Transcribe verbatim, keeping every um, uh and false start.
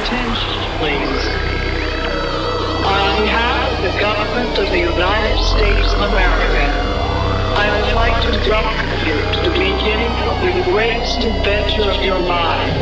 attention, please. On behalf of the government of the United States of America, I would like to welcome you to the beginning of the greatest adventure of your lives.